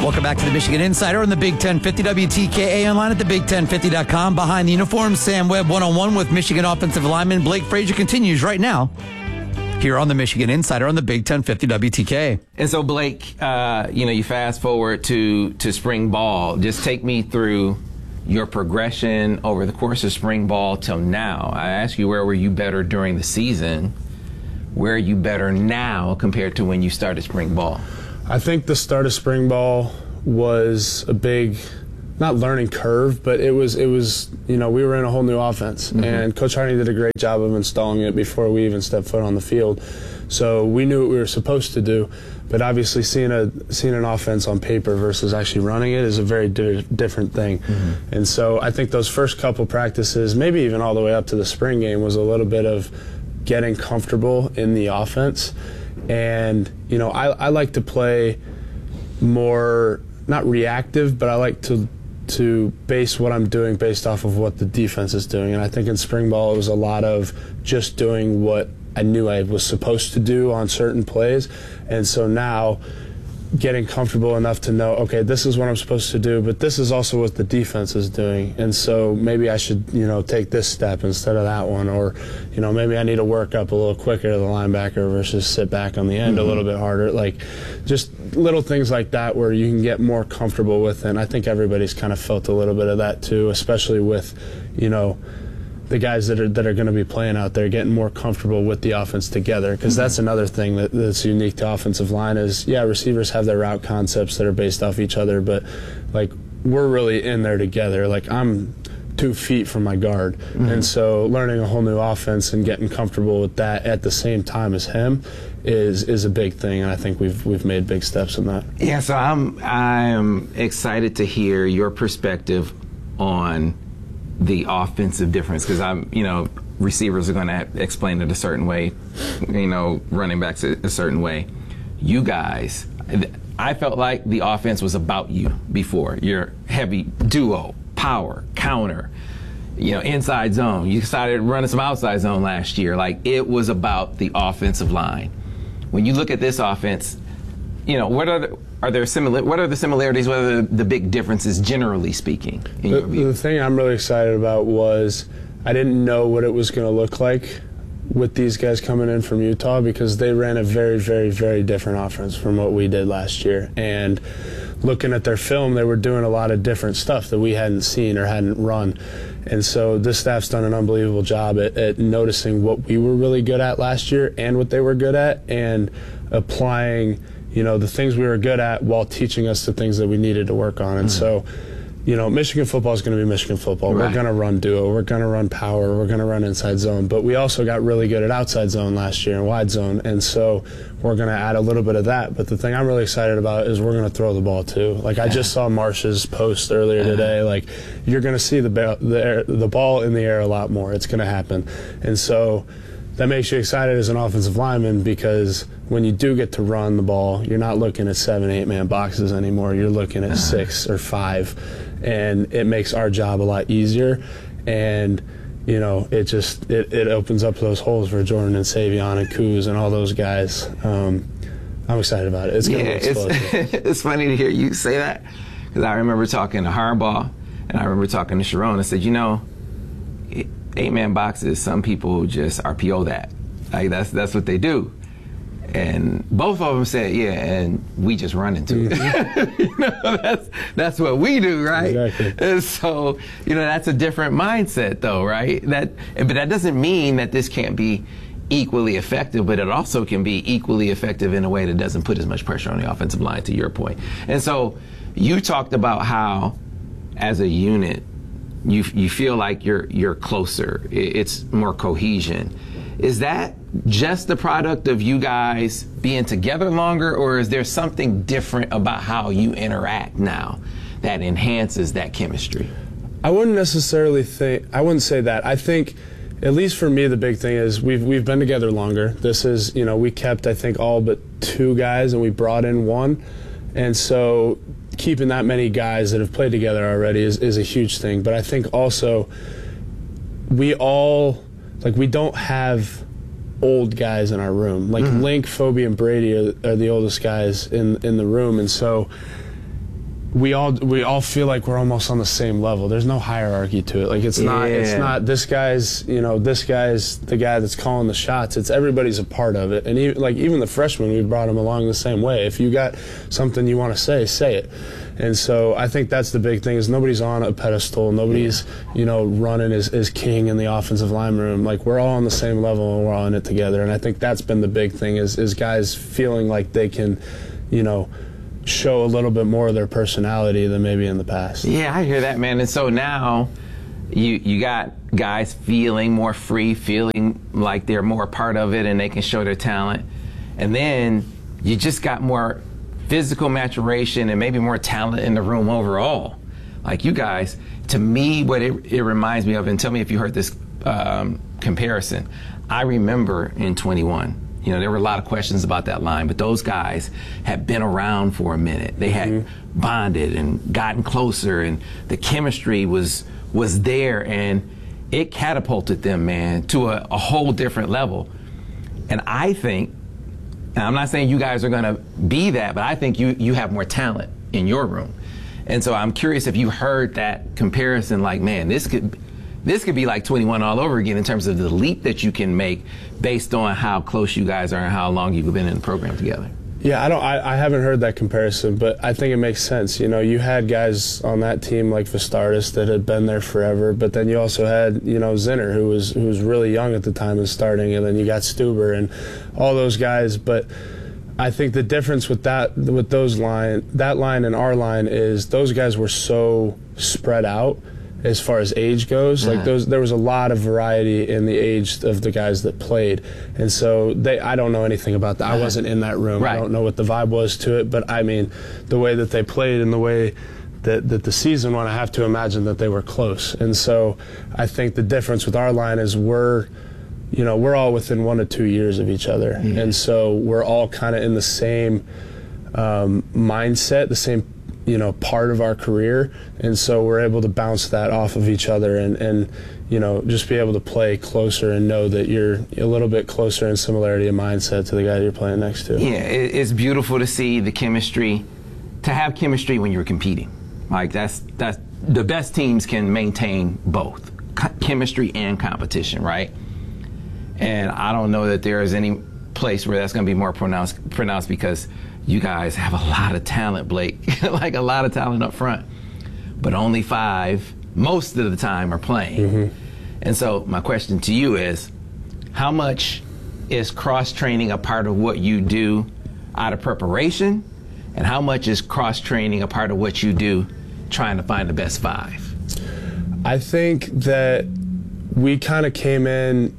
Welcome back to the Michigan Insider on the Big 1050 WTKA, online at thebig1050.com. Behind the uniform, Sam Webb one-on-one with Michigan offensive lineman Blake Frazier continues right now here on the Michigan Insider on the Big 1050 WTKA. And so, Blake, you fast forward to spring ball. Just take me through your progression over the course of spring ball till now. I asked you, where were you better during the season? Where are you better now compared to when you started spring ball? I think the start of spring ball was a big, not learning curve, but it was we were in a whole new offense. Mm-hmm. And Coach Harney did a great job of installing it before we even stepped foot on the field. So we knew what we were supposed to do, but obviously seeing an offense on paper versus actually running it is a very different thing. Mm-hmm. And so I think those first couple practices, maybe even all the way up to the spring game, was a little bit of getting comfortable in the offense. And, I like to play more, not reactive, but I like to base what I'm doing based off of what the defense is doing. And I think in spring ball it was a lot of just doing what I knew I was supposed to do on certain plays. And so now getting comfortable enough to know, okay, this is what I'm supposed to do, but this is also what the defense is doing. And so maybe I should, take this step instead of that one, or, maybe I need to work up a little quicker to the linebacker versus sit back on the end a little bit harder. Like just little things like that where you can get more comfortable with. And I think everybody's kind of felt a little bit of that too, especially with, the guys that are going to be playing out there, getting more comfortable with the offense together, because that's another thing that's unique to offensive line is, receivers have their route concepts that are based off each other, but like we're really in there together. Like I'm 2 feet from my guard, and so learning a whole new offense and getting comfortable with that at the same time as him is a big thing, and I think we've made big steps in that. Yeah, so I'm excited to hear your perspective on the offensive difference, because receivers are going to explain it a certain way, running backs a certain way. You guys, I felt like the offense was about you before. Your heavy duo, power, counter, inside zone. You started running some outside zone last year. Like, it was about the offensive line. When you look at this offense, what are the similarities? What are the big differences, generally speaking, in your view? The thing I'm really excited about was I didn't know what it was going to look like with these guys coming in from Utah, because they ran a very, very, very different offense from what we did last year. And looking at their film, they were doing a lot of different stuff that we hadn't seen or hadn't run. And so this staff's done an unbelievable job at noticing what we were really good at last year and what they were good at, and applying the things we were good at while teaching us the things that we needed to work on. And so, Michigan football is going to be Michigan football. Right. We're going to run duo. We're going to run power. We're going to run inside zone. But we also got really good at outside zone last year and wide zone. And so we're going to add a little bit of that. But the thing I'm really excited about is we're going to throw the ball too. Like I just saw Marsh's post earlier today. Like you're going to see the ball in the air a lot more. It's going to happen. And so that makes you excited as an offensive lineman, because when you do get to run the ball, you're not looking at 7-8 man boxes anymore. You're looking at 6 or 5, and it makes our job a lot easier. And it opens up those holes for Jordan and Savion and Kuz and all those guys. I'm excited about it. It's going to be explosive. It's funny to hear you say that, because I remember talking to Harbaugh and I remember talking to Sharon. I said, 8-man boxes, some people just RPO that. Like that's what they do. And both of them said, yeah, and we just run into it. That's what we do, right? Exactly. And so, that's a different mindset though, right? But that doesn't mean that this can't be equally effective, but it also can be equally effective in a way that doesn't put as much pressure on the offensive line, to your point. And so you talked about how, as a unit, you feel like you're closer. It's more cohesion. Is that just the product of you guys being together longer, or is there something different about how you interact now that enhances that chemistry? I wouldn't say that. I think, at least for me, the big thing is we've been together longer. This is, we kept, I think, all but 2 guys, and we brought in 1. And so keeping that many guys that have played together already is a huge thing. But I think also we don't have old guys in our room. Like Link, Phobie, and Brady are the oldest guys in the room. And so we all feel like we're almost on the same level. There's no hierarchy to it. Like it's not this guy's the guy that's calling the shots. It's everybody's a part of it. And even the freshmen, we brought them along the same way. If you got something you want to say it. And so I think that's the big thing is nobody's on a pedestal. Nobody's running as king in the offensive line room. Like we're all on the same level and we're all in it together. And I think that's been the big thing is guys feeling like they can, show a little bit more of their personality than maybe in the past. Yeah, I hear that, man. And so now you got guys feeling more free, feeling like they're more a part of it and they can show their talent. And then you just got more physical maturation and maybe more talent in the room overall. Like you guys, to me, what it reminds me of, and tell me if you heard this comparison, I remember in 21, there were a lot of questions about that line, but those guys had been around for a minute. They had bonded and gotten closer, and the chemistry was there, and it catapulted them, man, to a whole different level. And I think, and I'm not saying you guys are going to be that, but I think you have more talent in your room. And so I'm curious if you heard that comparison, like, man, this could be like 21 all over again in terms of the leap that you can make based on how close you guys are and how long you've been in the program together. Yeah, I haven't heard that comparison, but I think it makes sense. You had guys on that team like Vistardis that had been there forever, but then you also had, Zinner, who was really young at the time of starting, and then you got Stuber and all those guys. But I think the difference with that line and our line is those guys were so spread out as far as age goes. Like there was a lot of variety in the age of the guys that played. And so I don't know anything about that. I wasn't in that room. Right. I don't know what the vibe was to it, but I mean, the way that they played and the way that the season went, I have to imagine that they were close. And so I think the difference with our line is we're all within 1 to 2 years of each other. Mm-hmm. And so we're all kind of in the same mindset, the same part of our career, and so we're able to bounce that off of each other and just be able to play closer and know that you're a little bit closer in similarity of mindset to the guy you're playing next to. Yeah, it's beautiful to see the chemistry, to have chemistry when you're competing. Like that's the best teams can maintain both chemistry and competition, right? And I don't know that there is any place where that's going to be more pronounced because you guys have a lot of talent, Blake, like a lot of talent up front, but only 5 most of the time are playing. Mm-hmm. And so my question to you is, how much is cross-training a part of what you do out of preparation, and how much is cross-training a part of what you do trying to find the best 5? I think that we kind of came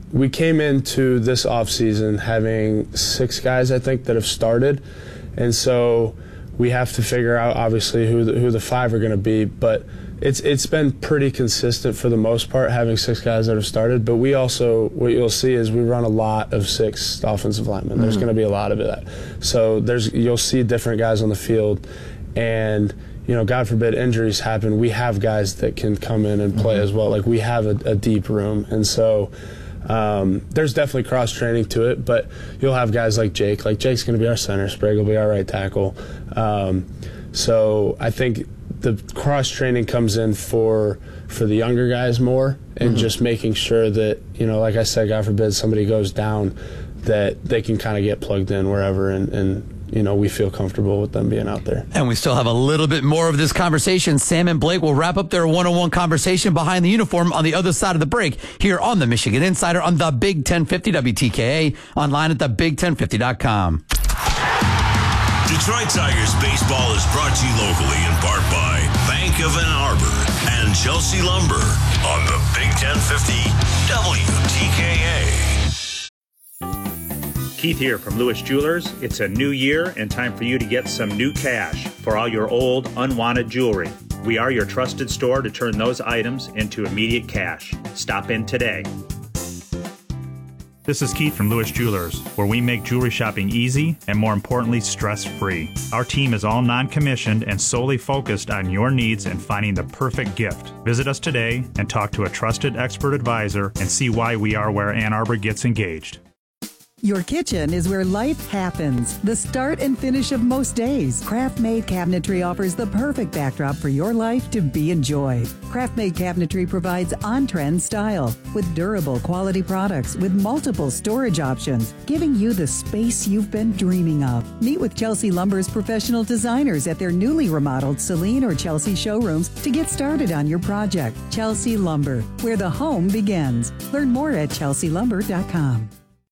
into this offseason having 6 guys, I think, that have started. And so we have to figure out, obviously, who the 5 are going to be. But it's been pretty consistent for the most part, having 6 guys that have started. But we also, what you'll see is we run a lot of 6 offensive linemen. There's going to be a lot of that. So you'll see different guys on the field. And, God forbid injuries happen, we have guys that can come in and play as well. Like we have a deep room. And so there's definitely cross-training to it, but you'll have guys like Jake. Like Jake's going to be our center. Sprague will be our right tackle. So I think the cross-training comes in for the younger guys more and just making sure that, like I said, God forbid somebody goes down, that they can kind of get plugged in wherever and we feel comfortable with them being out there. And we still have a little bit more of this conversation. Sam and Blake will wrap up their one-on-one conversation behind the uniform on the other side of the break here on the Michigan Insider on the Big 1050 WTKA, online at thebig1050.com. Detroit Tigers baseball is brought to you locally in part by Bank of Ann Arbor and Chelsea Lumber on the Big 1050 WTKA. Keith here from Lewis Jewelers. It's a new year and time for you to get some new cash for all your old, unwanted jewelry. We are your trusted store to turn those items into immediate cash. Stop in today. This is Keith from Lewis Jewelers, where we make jewelry shopping easy and, more importantly, stress-free. Our team is all non-commissioned and solely focused on your needs and finding the perfect gift. Visit us today and talk to a trusted expert advisor and see why we are where Ann Arbor gets engaged. Your kitchen is where life happens, the start and finish of most days. Craft-Made Cabinetry offers the perfect backdrop for your life to be enjoyed. Craft-Made Cabinetry provides on-trend style with durable quality products with multiple storage options, giving you the space you've been dreaming of. Meet with Chelsea Lumber's professional designers at their newly remodeled Celine or Chelsea showrooms to get started on your project. Chelsea Lumber, where the home begins. Learn more at chelsealumber.com.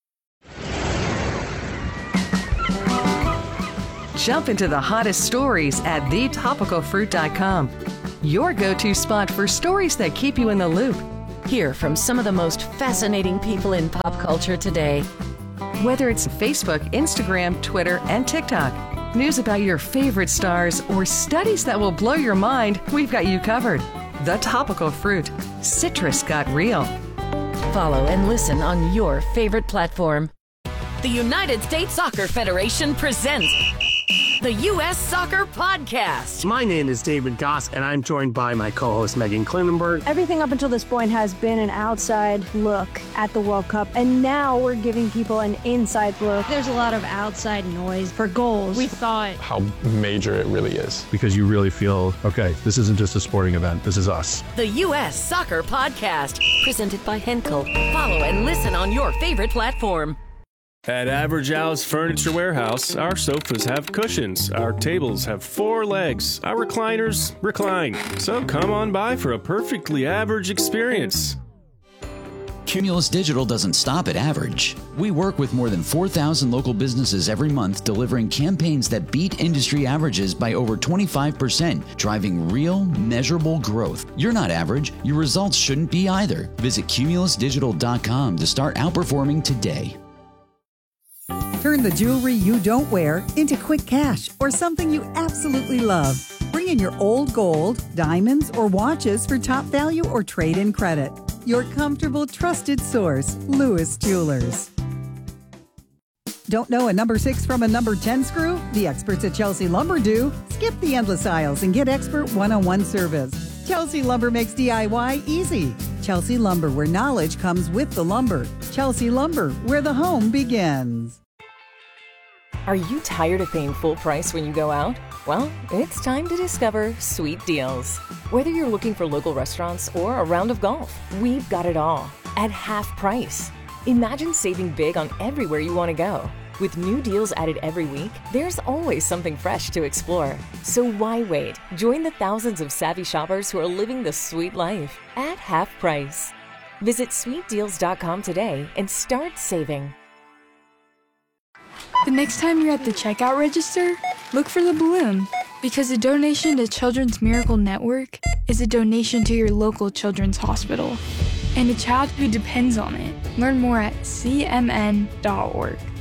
Jump into the hottest stories at thetopicalfruit.com. Your go-to spot for stories that keep you in the loop. Hear from some of the most fascinating people in pop culture today. Whether it's Facebook, Instagram, Twitter, and TikTok, news about your favorite stars, or studies that will blow your mind, we've got you covered. The Topical Fruit. Citrus got real. Follow and listen on your favorite platform. The United States Soccer Federation presents the U.S. Soccer Podcast. My name is David Goss, and I'm joined by my co-host Megan Klinenberg. Everything up until this point has been an outside look at the World Cup, and now we're giving people an inside look. There's a lot of outside noise for goals. We thought how major it really is. Because you really feel, okay, this isn't just a sporting event, this is us. The U.S. Soccer Podcast, presented by Henkel. Follow and listen on your favorite platform. At Average Al's Furniture Warehouse, our sofas have cushions, our tables have 4 legs, our recliners recline. So come on by for a perfectly average experience. Cumulus Digital doesn't stop at average. We work with more than 4,000 local businesses every month, delivering campaigns that beat industry averages by over 25%, driving real, measurable growth. You're not average. Your results shouldn't be either. Visit cumulusdigital.com to start outperforming today. Turn the jewelry you don't wear into quick cash or something you absolutely love. Bring in your old gold, diamonds, or watches for top value or trade-in credit. Your comfortable, trusted source, Lewis Jewelers. Don't know a number 6 from a number 10 screw? The experts at Chelsea Lumber do. Skip the endless aisles and get expert one-on-one service. Chelsea Lumber makes DIY easy. Chelsea Lumber, where knowledge comes with the lumber. Chelsea Lumber, where the home begins. Are you tired of paying full price when you go out? Well, it's time to discover Sweet Deals. Whether you're looking for local restaurants or a round of golf, we've got it all at half price. Imagine saving big on everywhere you want to go. With new deals added every week, there's always something fresh to explore. So why wait? Join the thousands of savvy shoppers who are living the sweet life at half price. Visit sweetdeals.com today and start saving. The next time you're at the checkout register, look for the balloon, because a donation to Children's Miracle Network is a donation to your local children's hospital and a child who depends on it. Learn more at cmn.org.